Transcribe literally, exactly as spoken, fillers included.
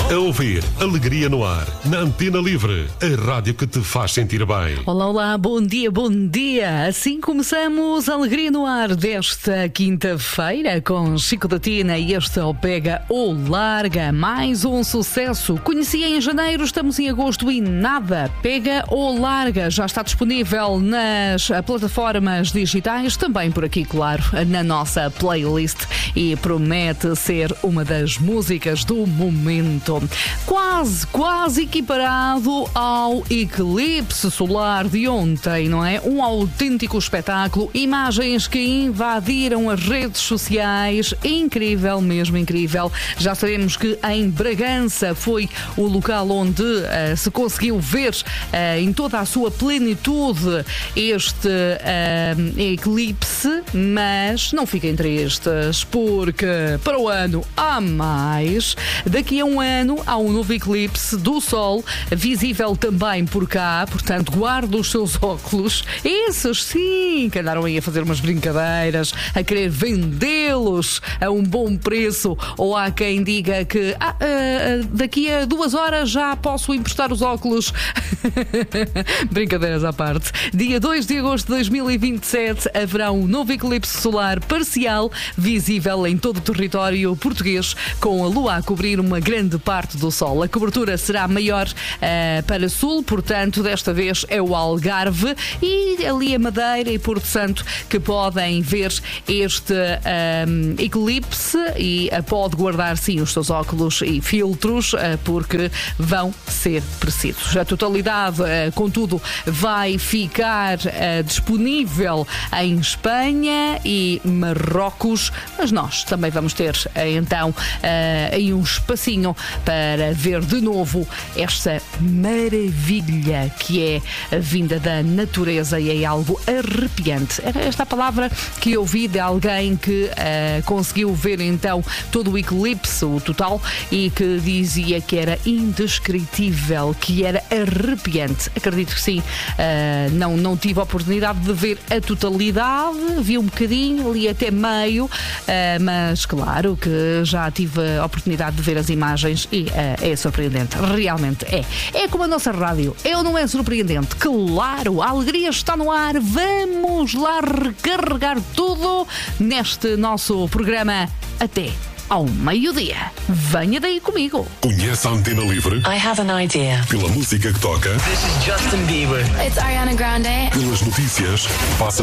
A ouvir Alegria no Ar, na Antena Livre, a rádio que te faz sentir bem. Olá, olá, bom dia, bom dia. Assim começamos a Alegria no Ar desta quinta-feira com Chico da Tina e este O Pega ou Larga. Mais um sucesso. Conhecia em janeiro, estamos em agosto e nada. Pega ou Larga já está disponível nas plataformas digitais, também por aqui, claro, na nossa playlist, e promete ser uma das músicas do momento. Quase, quase equiparado ao eclipse solar de ontem, não é? Um autêntico espetáculo, imagens que invadiram as redes sociais, incrível, mesmo incrível. Já sabemos que em Bragança foi o local onde uh, se conseguiu ver uh, em toda a sua plenitude este uh, eclipse, mas não fiquem tristes, porque para o ano há mais. Daqui a um ano há um novo eclipse do Sol, visível também por cá, portanto guarde os seus óculos, esses sim que andaram aí a fazer umas brincadeiras, a querer vendê-los a um bom preço, ou há quem diga que ah, uh, daqui a duas horas já posso emprestar os óculos. Brincadeiras à parte. Dia dois de agosto de dois mil e vinte e sete haverá um novo eclipse solar parcial, visível em todo o território português, com a Lua a cobrir uma grande parte do Sol. A cobertura será maior uh, para sul, portanto, desta vez é o Algarve e ali a Madeira e Porto Santo que podem ver este um, eclipse, e uh, pode guardar sim os seus óculos e filtros, uh, porque vão ser precisos. A totalidade, uh, contudo, vai ficar uh, disponível em Espanha e Marrocos, mas nós também vamos ter uh, então uh, aí um espacinho para ver de novo esta maravilha que é a vinda da natureza, e é algo arrepiante. Era esta a palavra que eu ouvi de alguém que uh, conseguiu ver então todo o eclipse, o total, e que dizia que era indescritível, que era arrepiante. Acredito que sim. Uh, não, não tive a oportunidade de ver a totalidade, vi um bocadinho, ali até meio, uh, mas claro que já tive a oportunidade de ver as imagens e uh, é surpreendente, realmente é. É como a nossa rádio, é ou não é surpreendente? Claro, a alegria está no ar, vamos lá recarregar tudo neste nosso programa até ao meio-dia. Venha daí comigo. Conhece a Antena Livre? I have an idea. Pela música que toca, This is Justin Bieber. It's Ariana Grande. pelas notícias, passa